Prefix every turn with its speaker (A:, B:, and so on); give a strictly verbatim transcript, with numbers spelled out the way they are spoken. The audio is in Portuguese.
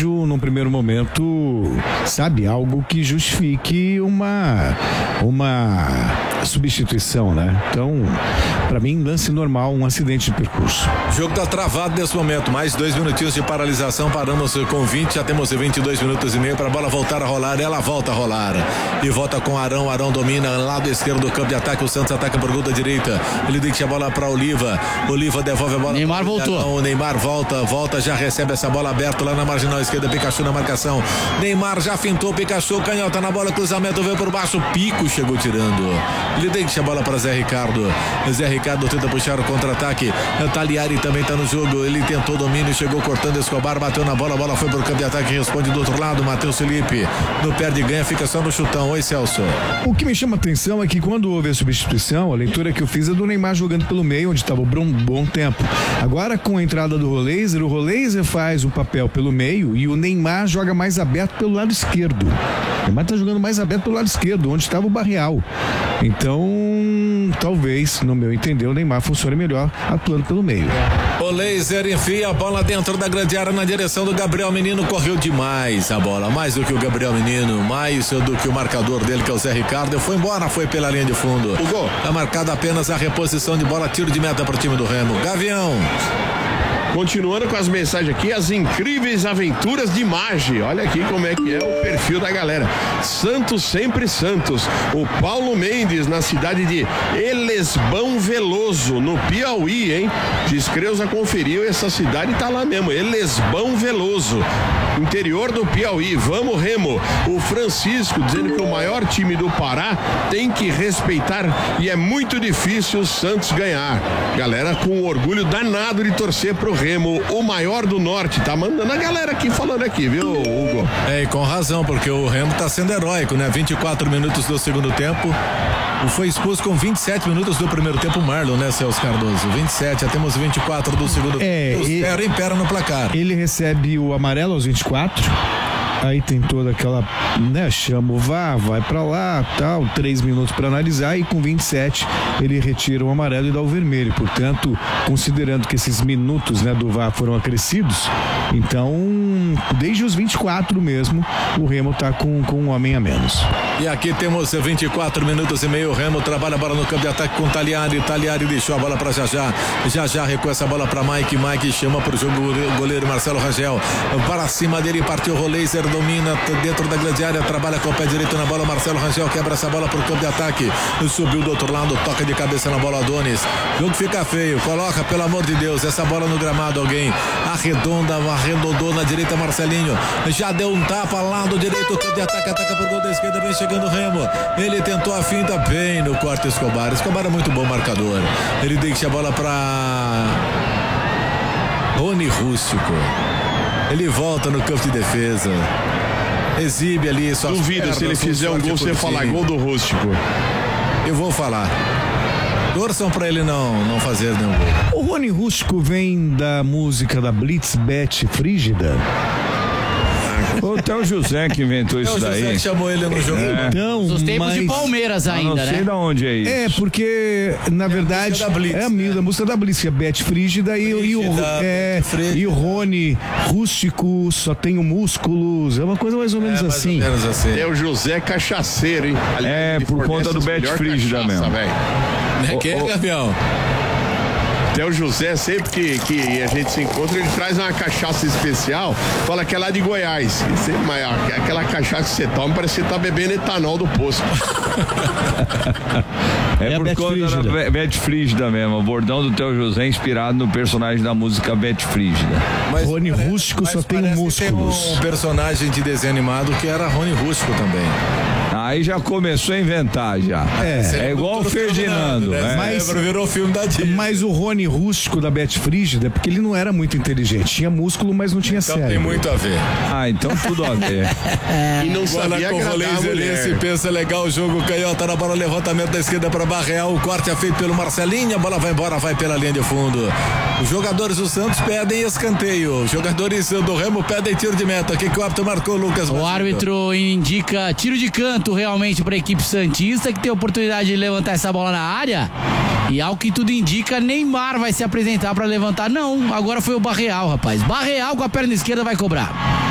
A: vejo, num primeiro momento, sabe, algo que justifique uma, uma substituição, né? Então, para mim, lance normal, um acidente de percurso.
B: O jogo tá travado nesse momento, mais dois minutinhos de paralisação, paramos com vinte, já temos vinte e dois minutos e meio para a bola voltar a rolar, ela volta a rolar e volta com Arão, Arão domina, lado esquerdo do campo de ataque, o Santos ataca por gol da direita, ele deixa a bola para Oliva, Oliva devolve a bola.
C: Neymar voltou.
B: Arão, o Neymar volta, volta, já recebe essa bola aberta lá na marginal esquerda, Pikachu na marcação, Neymar já fintou, Pikachu, canhota na bola, cruzamento veio por baixo, Pico chegou tirando, ele deixa a bola para Zé Ricardo, Zé Ricardo tenta puxar o contra-ataque, Taliari também tá no jogo, ele tentou domínio, chegou cortando Escobar, bateu na bola, a bola foi pro campo de ataque, responde do outro lado, Matheus Felipe, no perde e ganha, fica só no chutão. Oi, Celso.
A: O que me chama a atenção é que quando houve a substituição, a leitura que eu fiz é do Neymar jogando pelo meio, onde estava por um bom tempo. Agora, com a entrada do Roleiser, o Roleiser faz o papel pelo meio e o Neymar joga mais aberto pelo lado esquerdo. O Neymar tá jogando mais aberto pelo lado esquerdo, onde estava o Barreal. Então, talvez, no meu entender, o Neymar funcione melhor atuando pelo meio.
B: O Laser enfia a bola dentro da grande área na direção do Gabriel Menino, correu demais a bola, mais do que o Gabriel Menino, mais do que o marcador dele, que é o Zé Ricardo, foi embora, foi pela linha de fundo. O gol. Tá marcada apenas a reposição de bola, tiro de meta para o time do Remo. Gavião.
D: Continuando com as mensagens aqui, as incríveis aventuras de Magi. Olha aqui como é que é o perfil da galera. Santos sempre Santos. O Paulo Mendes, na cidade de Elesbão Veloso, no Piauí, hein? Descreuza conferiu, essa cidade tá lá mesmo, Elesbão Veloso, interior do Piauí. Vamos, Remo. O Francisco dizendo que o maior time do Pará tem que respeitar e é muito difícil o Santos ganhar. Galera com orgulho danado de torcer pro Remo. Remo, o maior do norte, tá mandando a galera aqui falando aqui, viu, Hugo?
B: É, e com razão, porque o Remo tá sendo heróico, né? vinte e quatro minutos do segundo tempo. Foi expulso com vinte e sete minutos do primeiro tempo o Marlon, né, Celso Cardoso? vinte e sete, já temos vinte e quatro do segundo
A: é,
B: tempo. Espera, impera no placar.
A: Ele recebe o amarelo aos vinte e quatro. Aí tem toda aquela, né, chama o V A R, vai pra lá, tal, três minutos para analisar e com vinte e sete ele retira o amarelo e dá o vermelho. Portanto, considerando que esses minutos, né, do V A R foram acrescidos, então, desde os vinte e quatro mesmo, o Remo tá com, com um homem a menos.
B: E aqui temos vinte e quatro minutos e meio, o Remo trabalha a bola no campo de ataque com Taliari, Taliari deixou a bola para Jajá, Jajá recua essa bola para Mike, Mike chama pro jogo o goleiro Marcelo Rangel, para cima dele partiu o Roleiser, domina dentro da grande área, trabalha com o pé direito na bola, Marcelo Rangel quebra essa bola pro campo de ataque, subiu do outro lado, toca de cabeça na bola Adonis, o jogo fica feio, coloca pelo amor de Deus essa bola no gramado, alguém arredonda, arredondou na direita Marcelinho, já deu um tapa lá do direito, o campo de ataque, ataca pro gol da esquerda, vem chegando o Remo, ele tentou a finta bem no corte Escobar, Escobar é muito bom marcador, ele deixa a bola pra Rony Rústico, ele volta no campo de defesa, exibe ali só.
D: Duvido, se ele fizer um gol, você falar gol do Rústico.
B: Eu vou falar. Torçam pra ele não, não fazer nenhum gol.
A: O Rony Rústico vem da música da Blitz Bet Frígida.
E: Foi até o José que inventou isso daí. O José
B: que chamou ele no jogo.
A: É. Então,
C: Dos tempos
A: mas...
C: de Palmeiras ainda,
E: não
C: né?
E: Não sei de onde é isso.
A: É, porque, na
B: é
A: verdade,
B: a Blitz,
A: é a,
B: né?
A: a música da Blitz, que é Bet Frígida, e, e, o, é, e o Rony Rústico, só tenho músculos, é uma coisa mais ou menos
B: é,
A: assim.
B: Mais ou menos assim.
D: É o José Cachaceiro, hein? Ali
E: é, por conta do Bet Frígida mesmo.
B: É que é, Gavião?
D: Até o José, sempre que, que a gente se encontra, ele traz uma cachaça especial, fala que é lá de Goiás. Sempre, mas aquela cachaça que você toma, parece que você tá bebendo etanol do posto.
E: É, é por
A: Bet
E: conta
A: Frígida.
E: da Bet Frígida mesmo. O bordão do Theo José inspirado no personagem da música Bet Frígida.
A: Mas Rony Rústico só tem músculos.
B: Tem um personagem de desenho animado que era Rony Rústico também.
E: Aí já começou a inventar já. É, é igual o Ferdinando, né?
A: Mas
B: virou filme da Disney.
A: Mas o Rony Rústico da Bet Frígida, porque ele não era muito inteligente, tinha músculo, mas não tinha
B: então
A: cérebro.
B: Tem muito a ver.
E: Ah, então tudo a ver.
D: E não sabia agradar a mulher.
B: Se pensa legal o jogo, canhota na bola, levantamento da esquerda para Barreal, o corte é feito pelo Marcelinho, a bola vai embora, vai pela linha de fundo. Os jogadores do Santos pedem escanteio, os jogadores do Remo pedem tiro de meta. O que que o árbitro marcou, Lucas?
C: O árbitro indica tiro de canto realmente para a equipe santista, que tem a oportunidade de levantar essa bola na área. E ao que tudo indica, Neymar vai se apresentar para levantar. Não, agora foi o Barreal, rapaz. Barreal com a perna esquerda vai cobrar.